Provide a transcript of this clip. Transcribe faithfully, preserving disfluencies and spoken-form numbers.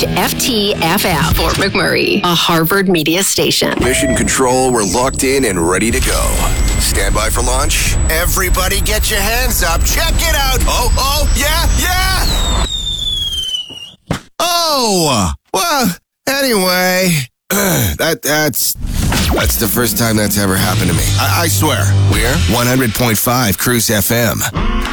F T F F, Fort McMurray, a Harvard media station. Mission Control, we're locked in and ready to go. Stand by for launch. Everybody get your hands up. Check it out. Oh, oh, yeah, yeah. Oh, well, anyway, that that's that's the first time that's ever happened to me. I, I swear. We're one hundred point five Cruise F M.